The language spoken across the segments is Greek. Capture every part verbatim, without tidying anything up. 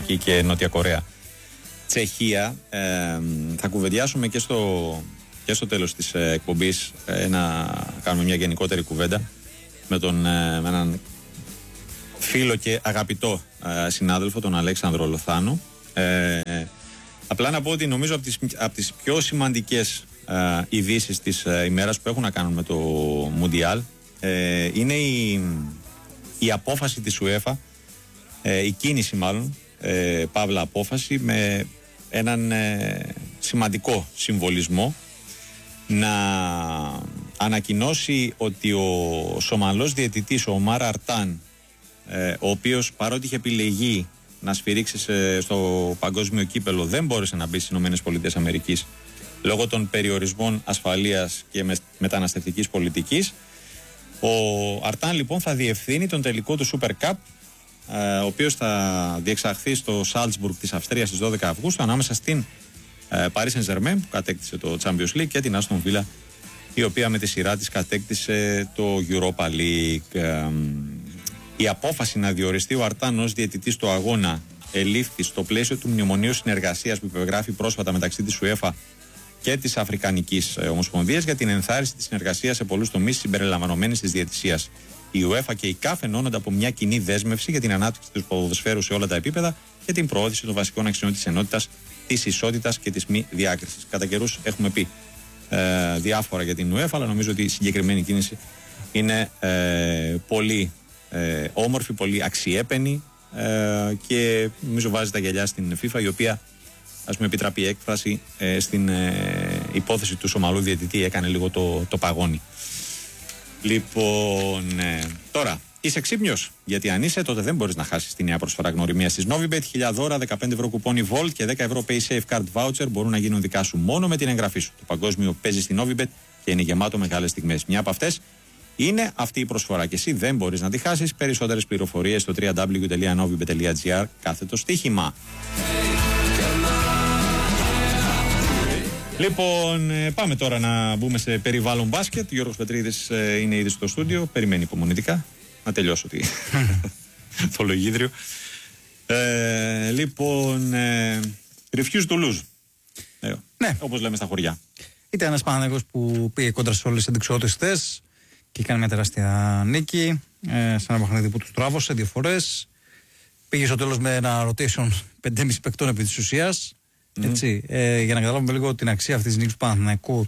εκεί και Νότια Κορέα. Τσεχία, ε, θα κουβεντιάσουμε και στο, και στο τέλος της ε, εκπομπής ε, να κάνουμε μια γενικότερη κουβέντα με, τον, ε, με έναν φίλο και αγαπητό ε, συνάδελφο, τον Αλέξανδρο Λοθάνο. Ε, ε, απλά να πω ότι νομίζω από τις, από τις πιο σημαντικές ε, ειδήσεις της ε, ημέρας που έχουν να κάνουν με το Μουντιάλ ε, είναι η, η απόφαση της UEFA, ε, η κίνηση μάλλον, ε, παύλα απόφαση, με έναν ε, σημαντικό συμβολισμό να ανακοινώσει ότι ο Σομαλός διαιτητής, ο Ομάρ Αρτάν, ε, ο οποίος παρότι είχε επιλεγεί να σφυρίξει σε, στο παγκόσμιο κύπελο, δεν μπόρεσε να μπει στις ΗΠΑ λόγω των περιορισμών ασφαλείας και με, μεταναστευτικής πολιτικής. Ο Αρτάν λοιπόν θα διευθύνει τον τελικό του Super Cup, ο οποίος θα διεξαχθεί στο Σάλτσμπουργκ της Αυστρίας στις δώδεκα Αυγούστου ανάμεσα στην Paris Saint-Germain που κατέκτησε το Champions League και την Aston Villa, η οποία με τη σειρά της κατέκτησε το Europa League. Η απόφαση να διοριστεί ο Αρτάν ως διαιτητής του αγώνα ελήφθη στο πλαίσιο του μνημονίου συνεργασίας που υπεγράφει πρόσφατα μεταξύ της UEFA και της Αφρικανικής Ομοσπονδίας για την ενθάρρυνση της συνεργασίας σε πολλούς τομείς συμπεριλαμβανομένης της διαιτησίας. Η UEFA και η ΚΑΦ ενώνονται από μια κοινή δέσμευση για την ανάπτυξη του ποδοσφαίρου σε όλα τα επίπεδα και την προώθηση των βασικών αξιών της ενότητας, της ισότητας και της μη διάκρισης. Κατά καιρούς έχουμε πει ε, διάφορα για την UEFA, αλλά νομίζω ότι η συγκεκριμένη κίνηση είναι ε, πολύ ε, όμορφη, πολύ αξιέπαινη ε, και νομίζω βάζει τα γυαλιά στην FIFA, η οποία, ας πούμε, επιτραπεί έκφραση ε, στην ε, υπόθεση του Σομαλού διαιτητή, έκανε λίγο το, το παγόνι. Λοιπόν, ε, τώρα είσαι ξύπνιος, γιατί αν είσαι, τότε δεν μπορείς να χάσεις τη νέα προσφορά γνωριμίας της Novibet. Χίλια δώρα, δεκαπέντε ευρώ κουπόνι Volt και δέκα ευρώ PaySafe Card Voucher μπορούν να γίνουν δικά σου μόνο με την εγγραφή σου. Το παγκόσμιο παίζει στη Novibet και είναι γεμάτο μεγάλες στιγμές. Μια από αυτές είναι αυτή η προσφορά και εσύ δεν μπορείς να τη χάσεις. Περισσότερες πληροφορίες στο double-u double-u double-u τελεία novibet τελεία gr κάθετο στοίχημα. Λοιπόν, πάμε τώρα να μπούμε σε περιβάλλον μπάσκετ. Γιώργος Πετρίδης είναι ήδη στο στούντιο. Περιμένει υπομονητικά να τελειώσω τη... το λογίδριο. Ε, λοιπόν, ε, refuse to lose. Ε, ναι. Όπως λέμε στα χωριά. Ήταν ένας Παναθηναϊκός που πήγε κόντρα σε όλες τις αντικσοότητες χθες και έκανε μια τεράστια νίκη ε, σε ένα παιχνίδι που τους τράβωσε δύο φορές. Πήγε στο τέλος με ένα rotation πέντε και μισό παικτών επί της ουσίας. Έτσι, mm. ε, για να καταλάβουμε λίγο την αξία αυτής της νίκης του Παναθηναϊκού,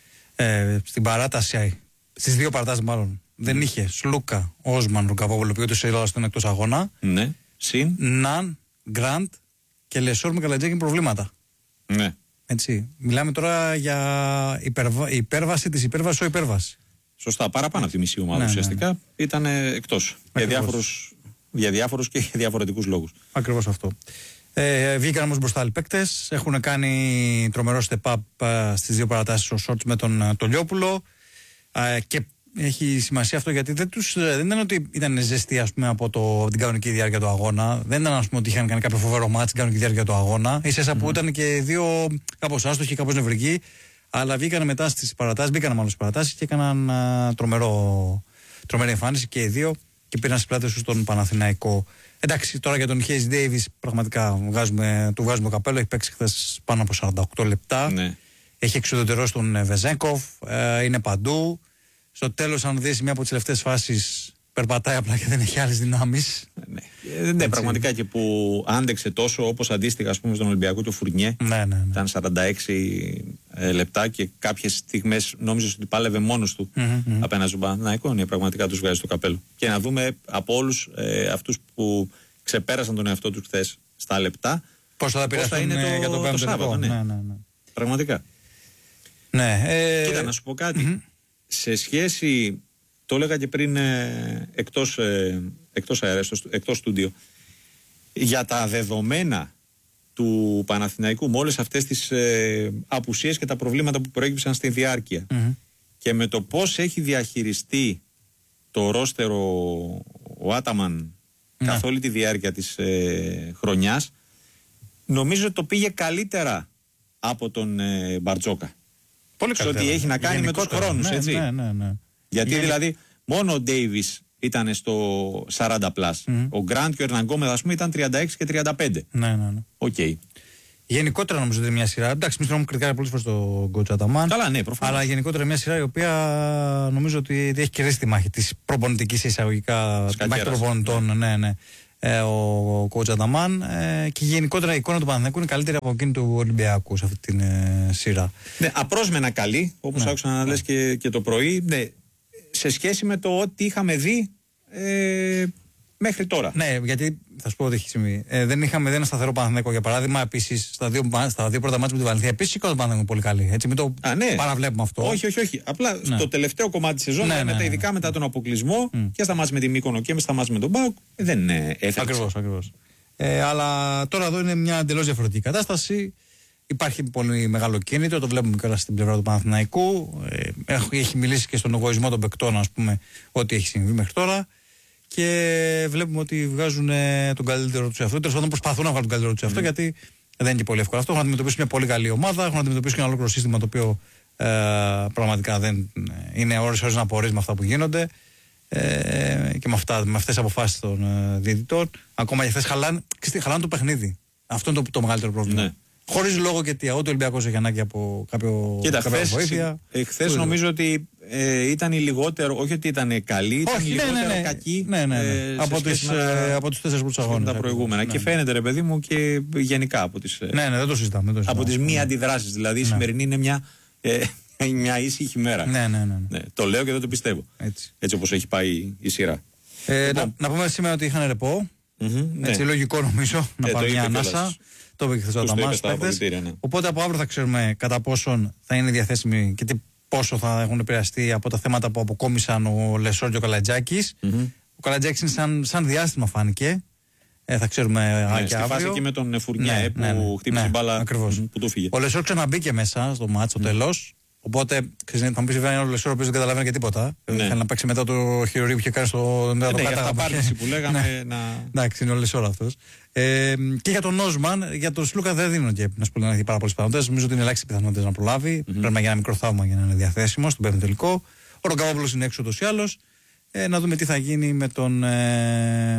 ε, στην παράταση, στις δύο παρατάσεις μάλλον, mm. δεν είχε Σλούκα, Όσμαν, Ρουκαβόγλου, ο οποίος ήταν εκτός αγώνα. Ναι. Συν. Ναν, Γκραντ και Λεσόρ με Καλατζάκη προβλήματα. Ναι. Έτσι. Μιλάμε τώρα για υπερβα... υπέρβαση της υπέρβασης ο υπέρβαση. Σωστά, παραπάνω από τη μισή ομάδα, ναι, ουσιαστικά, ναι, ναι. ήταν εκτός. Για διάφορους, για διάφορους και για διαφορετικούς λόγους. Ακριβώς αυτό. Ε, βγήκαν όμως μπροστά άλλοι παίκτες. Έχουν κάνει τρομερό step up ε, στις δύο παρατάσεις ο Σόρτς με τον, τον Λιόπουλο. Ε, και έχει σημασία αυτό γιατί δεν, τους, δεν ήταν ότι ήταν ζεστοί, ας πούμε, από το, την κανονική διάρκεια του αγώνα. Δεν ήταν, ας πούμε, ότι είχαν κάνει κάποιο φοβερό μάτς στην κανονική διάρκεια του αγώνα. Ίσα mm. που ήταν και δύο κάπως άστοχοι, κάπως νευρικοί. Αλλά βγήκαν μετά στις παρατάσεις, μπήκαν μάλλον στις παρατάσεις και έκαναν uh, τρομερό, τρομερή εμφάνιση και οι δύο και πήραν στις πλάτες τους τον Παναθηναϊκό. Εντάξει, τώρα για τον Χέις Ντέιβις πραγματικά βγάζουμε, του βγάζουμε το καπέλο. Έχει παίξει χθες πάνω από σαράντα οκτώ λεπτά. Ναι. Έχει εξουδετερώσει τον Βεζέγκοφ. Ε, είναι παντού. Στο τέλος, αν δεις μια από τις τελευταίες φάσεις, περπατάει απλά και δεν έχει άλλες δυνάμεις. Ναι, ε, ναι πραγματικά, και που άντεξε τόσο, όπως αντίστοιχα, ας πούμε, στον Ολυμπιακό του Φουρνιέ. Ναι, ναι, ναι. Ήταν σαράντα έξι ε, λεπτά και κάποιες στιγμές νόμιζε ότι πάλευε μόνος του mm-hmm. απέναντι στον Παναθηναϊκό. Ναι, πραγματικά τους βγάζει το καπέλο. Και να δούμε από όλους ε, αυτούς που ξεπέρασαν τον εαυτό τους χθες στα λεπτά, πώς θα πειράσουν είναι το, για το, το Σάββατο. Ναι. Ναι, ναι, ναι. Πραγματικά. Ναι, ε... Κοίτα, να σου πω κάτι. Mm-hmm. Σε σχέση, το έλεγα και πριν ε, εκτός, ε, εκτός αέρα, εκτός στούντιο, για τα δεδομένα του Παναθηναϊκού με όλες αυτές τις ε, απουσίες και τα προβλήματα που προέκυψαν στη διάρκεια mm-hmm. και με το πώς έχει διαχειριστεί το ρόστερο ο Άταμαν mm-hmm. καθ' όλη τη διάρκεια της ε, χρονιάς, νομίζω ότι το πήγε καλύτερα από τον ε, Μπαρτζόκα. Πολύ σε ό,τι έχει να κάνει με τους χρόνους, ναι, έτσι. Ναι, ναι, ναι. Γιατί είναι... δηλαδή μόνο ο Ντέιβις ήταν στο σαράντα πλας. Mm-hmm. Ο Γκραντ και ο Ερναγκόμεδα, ας πούμε, ήταν τριάντα έξι και τριάντα πέντε. Ναι, ναι, ναι. Οκ. Okay. Γενικότερα νομίζω ότι είναι μια σειρά. Εντάξει, εμείς τρώμε κριτικά πολλές φορές τον Coach Ataman. Καλά, ναι, προφανώς. Αλλά γενικότερα μια σειρά η οποία νομίζω ότι έχει κερδίσει τη μάχη της προπονητικής εισαγωγικά. Τη μάχη των προπονητών, ναι, ναι. ναι. Ε, ο Coach Ataman. Ε, και γενικότερα η εικόνα του Παναθηναϊκού είναι καλύτερη από εκείνη του Ολυμπιακού σε αυτή την ε, σειρά. Ναι, απρόσμενα καλή, όπως ναι, άκουσα να ναι. λες και, και το πρωί. Ναι, σε σχέση με το ότι είχαμε δει. Ε, Μέχρι τώρα. Ναι, γιατί θα σου πω ότι έχει συμβεί. Ε, δεν είχαμε δει ένα σταθερό Παναθηναϊκό για παράδειγμα. Επίσης, στα δύο, στα δύο πρώτα μάτια με τη Βαλενθία, επίσης η εικόνα του Παναθηναϊκού πολύ καλή. Έτσι, μην το Α, ναι. παραβλέπουμε αυτό. Όχι, όχι, όχι. Απλά ναι. στο τελευταίο κομμάτι τη σεζόν, ναι, ναι, ναι, ναι. ειδικά μετά τον αποκλεισμό mm. και στα μάτια με τη Μύκονο και στα μάτια με τον Μπάουκ, δεν έφερε. Ακριβώς, ακριβώς. Ε, αλλά τώρα εδώ είναι μια εντελώς διαφορετική κατάσταση. Υπάρχει πολύ μεγάλο κίνητρο, το βλέπουμε και όλα στην πλευρά του Παναθηναϊκού. Ε, έχει μιλήσει και στον εγωισμό των παικτών, ας πούμε, ό,τι έχει συμβεί μέχρι τώρα. Και βλέπουμε ότι βγάζουν τον καλύτερο του εαυτό. Τέλος πάντων, προσπαθούν να βγάλουν τον καλύτερο του εαυτό, mm. γιατί δεν είναι και πολύ εύκολο αυτό. Έχουν αντιμετωπίσει μια πολύ καλή ομάδα, έχουν αντιμετωπίσει και ένα ολόκληρο σύστημα το οποίο ε, πραγματικά δεν είναι ώρες-ώρες να απορρίζει με αυτά που γίνονται ε, και με, αυτά, με αυτές τις αποφάσεις των ε, διαιτητών. Ακόμα και χθες χαλάνε, χαλάνε το παιχνίδι. Αυτό είναι το, το μεγαλύτερο πρόβλημα. Ναι. Χωρίς λόγο και αιτία. Ούτε ο Ολυμπιακός έχει ανάγκη από κάποιο, Κοίτα, κάποια χθες, βοήθεια. Χθες νομίζω ότι ε, ήταν η λιγότερο, όχι ότι ήταν καλή, ήταν όχι, η λιγότερο ναι, ναι, ναι. κακή ναι, ναι, ναι. Ε, από, τις, ε, από τους τέσσερις πρώτους αγώνες. Τα προηγούμενα. Ναι. Και φαίνεται, ρε παιδί μου, και γενικά από τις, ναι, ναι, δεν το συζητάμε, δεν το συζητάμε. από τις μη αντιδράσεις. Δηλαδή η σημερινή είναι μια, ε, μια ήσυχη μέρα. Ναι, ναι, ναι, ναι. Ναι, το λέω και δεν το πιστεύω. Έτσι, Έτσι όπως έχει πάει η σειρά. Ε, λοιπόν. να, να πούμε σήμερα ότι είχαν ρεπό. Mm-hmm, έτσι, ναι. Λογικό νομίζω να πάμε μια ανάσα. Το είπε και χθες ο Αταμάς. Ναι. Οπότε από αύριο θα ξέρουμε κατά πόσον θα είναι διαθέσιμοι και τι, πόσο θα έχουν επηρεαστεί από τα θέματα που αποκόμισαν ο Λεσόρ και ο Καλατζάκης. Mm-hmm. Ο Καλατζάκης είναι σαν, σαν διάστημα φάνηκε. Ε, θα ξέρουμε ναι, και αύριο. Και με τον Φουρνιέ ναι, που ναι, ναι, χτύπησε ναι, μπάλα ακριβώς. Που του φύγε. Ο Λεσόρ ξαναμπήκε μέσα στο μάτς στο mm. τέλος. Οπότε θα μου πει βέβαια είναι ο Λεσόρ ο οποίος δεν καταλαβαίνει και τίποτα. Ναι. Θέλει να παίξει μετά το χειρουργείο που είχε κάνει στο ναι, ναι, για τα πάρτιση που λέγαμε. να... Εντάξει, είναι ο Λεσόρ αυτός. Ε, και για τον Νόσμαν, για τον Σλούκα δεν δίνω και να σου πω να έχει πάρα πολλές πιθανότητες. Νομίζω ότι είναι ελάχιστες πιθανότητες να προλάβει. Mm-hmm. Πρέπει να γίνει ένα μικρό θαύμα για να είναι διαθέσιμο στον πέμπτο τελικό. Ο Ρογκαβόπουλος είναι έξω ούτως ή άλλως. Ε, να δούμε τι θα γίνει με τον, ε,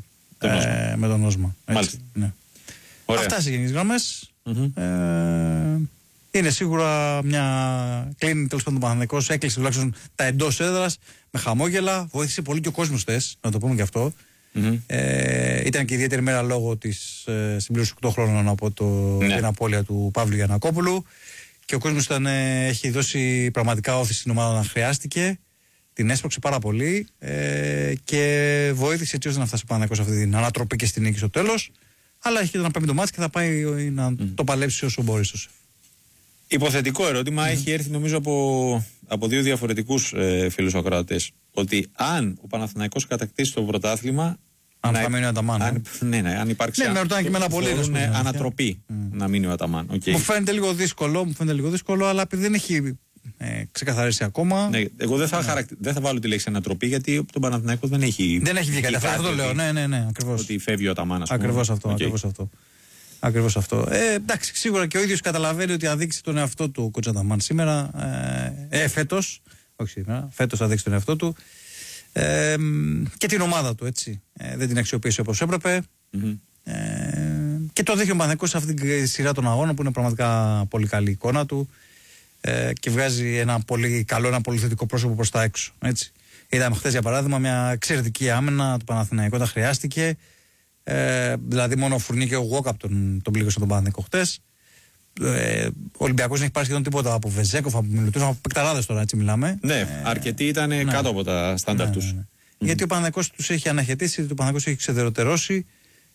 ε, με τον Νόσμαν. Ναι. Αυτά σε γενικές γραμμές. Mm-hmm. Ε, είναι σίγουρα μια κλείνει τέλος πάντων ο Παναθηναϊκός, έκλεισε τουλάχιστον τα εντός έδρας με χαμόγελα. Βοήθησε πολύ και ο κόσμος χθες, να το πούμε και αυτό. Mm-hmm. Ε, ήταν και ιδιαίτερη μέρα λόγω της ε, συμπλήρωσης οκτώ χρόνων από το, ναι. την απώλεια του Παύλου Γιαννακόπουλου. Και ο κόσμος ήταν, ε, έχει δώσει πραγματικά όθηση στην ομάδα να χρειάστηκε. Την έσπρωξε πάρα πολύ ε, και βοήθησε έτσι ώστε να φτάσει ο Παναθηναϊκός σε αυτή την ανατροπή και στην νίκη στο τέλος. Αλλά έχει και το να πάει με το μάτς και θα πάει να mm. το παλέψει όσο μπορεί. Όσο. Υποθετικό ερώτημα mm. έχει έρθει νομίζω από, από δύο διαφορετικούς ε, φίλους ακροατές. Ότι αν ο Παναθηναϊκός κατακτήσει το πρωτάθλημα. Αν θα μείνει ο Αταμάν. Αν, ναι, ναι, αν υπάρξει. Ναι, με ρωτάνε και εμένα πολύ. Είναι ανατροπή mm. να μείνει ο Αταμάν. Okay. Μου φαίνεται λίγο δύσκολο, μου φαίνεται λίγο δύσκολο, αλλά επειδή δεν έχει ε, ξεκαθαρίσει ακόμα. Ναι, εγώ δεν θα, ναι. χαρακ... δεν θα βάλω τη λέξη ανατροπή γιατί τον Παναθηναϊκό δεν έχει. Δεν έχει βγει κάτι. Αυτό το λέω. Ναι, ναι, ναι, ακριβώς. Ότι φεύγει ο Αταμάν. Ακριβώς αυτό. Okay. Ακριβώς αυτό. Ακριβώς αυτό. Ε, εντάξει, σίγουρα και ο ίδιος καταλαβαίνει ότι αδείξει τον εαυτό του ο Κότς Αταμάν σήμερα. Ε, ε, φέτος. Όχι σήμερα. Φέτος αδείξει τον εαυτό του. Ε, και την ομάδα του, έτσι. Ε, δεν την αξιοποίησε όπως έπρεπε. Mm-hmm. Ε, και το δείχνει ο Παναθηναϊκός σε αυτή τη σειρά των αγώνων που είναι πραγματικά πολύ καλή εικόνα του. Ε, και βγάζει ένα πολύ καλό, ένα πολύ θετικό πρόσωπο προς τα έξω. Έτσι. Είδαμε χθες για παράδειγμα μια εξαιρετική άμενα του Παναθηναϊκού όταν χρειάστηκε. Ε, δηλαδή μόνο ο Φουρνί και ο Γουόκαπ τον, τον πλήγωσαν τον Παναθηναϊκό χτες. Ε, ο Ολυμπιακός δεν έχει πάρει σχεδόν τίποτα από Βεζέκοφ, από Μιλουτούς, από παικταράδες τώρα, έτσι μιλάμε. Ναι, ε, αρκετοί ήταν ναι, κάτω από τα στάνταρ ναι, τους. Ναι, ναι. Mm-hmm. Γιατί ο Παναθηναϊκός τους έχει αναχαιτήσει, ο Παναθηναϊκός έχει ξεδερωτερώσει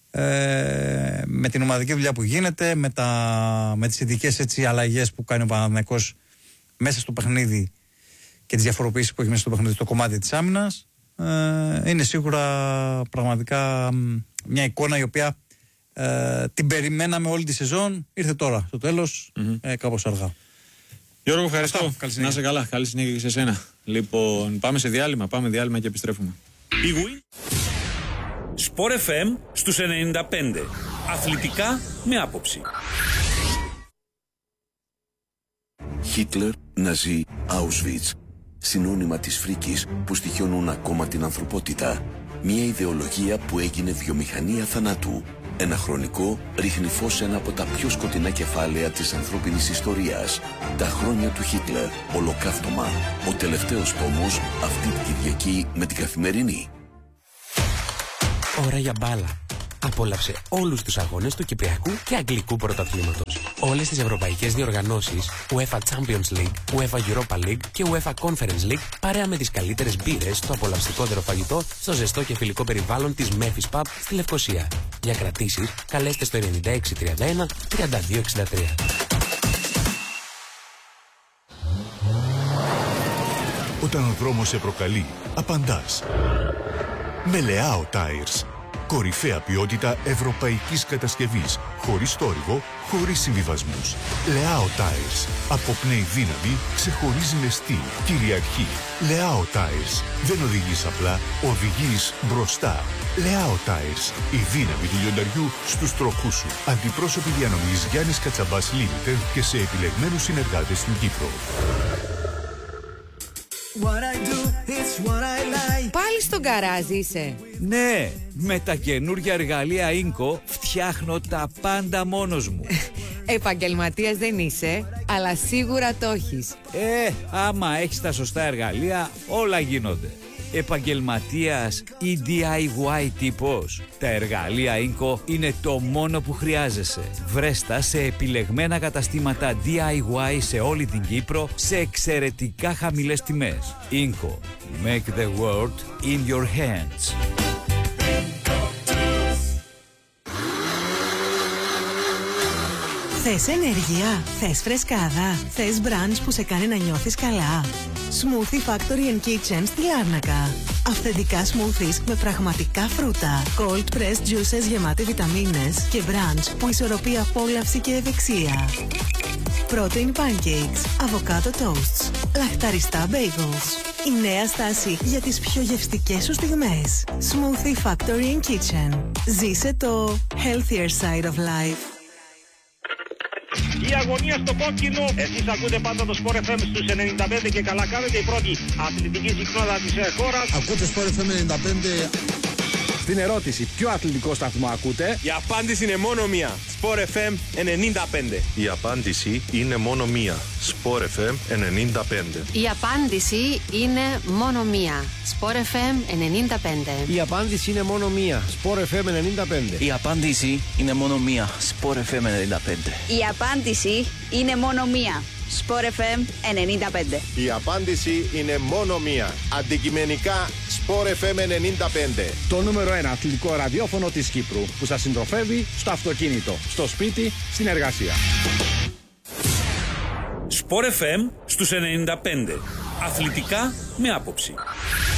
ε, με την ομαδική δουλειά που γίνεται, με, τα, με τις ειδικές έτσι, αλλαγές που κάνει ο Παναθηναϊκός μέσα στο παιχνίδι και τις διαφοροποιήσεις που έχει μέσα στο παιχνίδι στο κομμάτι της άμυνας. Ε, είναι σίγουρα πραγματικά μια εικόνα η οποία ε, την περιμέναμε όλη τη σεζόν, ήρθε τώρα στο τέλος, mm-hmm. ε, κάπως αργά. Γιώργο, ευχαριστώ. Να είσαι καλά, καλή συνέχεια και σε σένα. Λοιπόν, πάμε σε διάλειμμα, πάμε διάλειμμα και επιστρέφουμε. Σπορ εφ εμ στους ενενήντα πέντε. Αθλητικά με άποψη. Χίτλερ, Ναζί, Auschwitz. συνώνυμα της φρίκης που στοιχιώνουν ακόμα την ανθρωπότητα. Μια ιδεολογία που έγινε βιομηχανία θανάτου. Ένα χρονικό ρίχνει φως σε ένα από τα πιο σκοτεινά κεφάλαια της ανθρώπινης ιστορίας. Τα χρόνια του Χίτλερ, ολοκαύτωμα. Ο τελευταίος τόμος αυτή την Κυριακή με την Καθημερινή. Ώρα για μπάλα. Απόλαυσε όλους τους αγώνες του Κυπριακού και Αγγλικού Πρωταθλήματος. Όλες τις ευρωπαϊκές διοργανώσεις, UEFA Champions League, UEFA Europa League και UEFA Conference League, παρέα με τις καλύτερες μπύρες στο απολαυστικότερο φαγητό, στο ζεστό και φιλικό περιβάλλον της Memphis Pub στη Λευκοσία. Για κρατήσεις, καλέστε στο ενενήντα έξι τριάντα ένα τριάντα δύο εξήντα τρία. Όταν ο δρόμος σε προκαλεί, απαντάς. Με Leao Tires. Κορυφαία ποιότητα ευρωπαϊκής κατασκευής. Χωρίς θόρυβο, χωρίς συμβιβασμούς. Leao Tires. Αποπνέει δύναμη, ξεχωρίζει με στυλ, κυριαρχεί. Leao Tires. Δεν οδηγείς απλά, οδηγείς μπροστά. Leao Tires. Η δύναμη του λιονταριού στους τροχούς σου. Αντιπρόσωποι διανομής Γιάννης Κατσαμπάς Limited και σε επιλεγμένους συνεργάτες στην Κύπρο. What I do, it's what I like. Πάλι στον γκαράζ είσαι? Ναι, με τα καινούργια εργαλεία Ίνκο φτιάχνω τα πάντα μόνος μου. Επαγγελματίας δεν είσαι, αλλά σίγουρα το έχεις. Ε, άμα έχεις τα σωστά εργαλεία, όλα γίνονται. Επαγγελματίας ή ντι άι γουάι τύπος. Τα εργαλεία Ίνκο είναι το μόνο που χρειάζεσαι. Βρέστα σε επιλεγμένα καταστήματα ντι άι γουάι σε όλη την Κύπρο σε εξαιρετικά χαμηλές τιμές. Ίνκο. Make the world in your hands. Θες ενέργεια, θες φρεσκάδα, θες μπραντς που σε κάνει να νιώθεις καλά. Smoothie Factory and Kitchen στη Λάρνακα. Αυθεντικά smoothies με πραγματικά φρούτα. Cold pressed juices γεμάτη βιταμίνες και μπραντς που ισορροπεί απόλαυση και ευεξία. Protein pancakes, avocado toasts, λαχταριστά bagels. Η νέα στάση για τις πιο γευστικές σου στιγμές. Smoothie Factory and Kitchen. Ζήσε το healthier side of life. Η αγωνία στο κόκκινο. Εσείς ακούτε πάντα το Sport εφ εμ στους ενενήντα πέντε και καλά κάνετε. Η πρώτη αθλητική συχνότητα της χώρας. Ακούτε Sport εφ εμ ενενήντα πέντε. Στην ερώτηση ποιο αθλητικό σταθμό ακούτε, η απάντηση είναι μόνο μία. Sport εφ εμ ενενήντα πέντε. Η απάντηση είναι μόνο μία. Sport εφ εμ ενενήντα πέντε. Η απάντηση είναι μόνο μία. Sport εφ εμ ενενήντα πέντε. Η απάντηση είναι μόνο μία. Sport εφ εμ ενενήντα πέντε. Η απάντηση είναι μόνο μία. Sport εφ εμ ενενήντα πέντε. Η απάντηση είναι μόνο μία. Sport εφ εμ ενενήντα πέντε. Η απάντηση είναι μόνο μία. Αντικειμενικά Sport εφ εμ ενενήντα πέντε. Το νούμερο ένα αθλητικό ραδιόφωνο της Κύπρου που σας συντροφεύει στο αυτοκίνητο, στο σπίτι, στην εργασία. Sport εφ εμ στους ενενήντα πέντε. Αθλητικά με άποψη.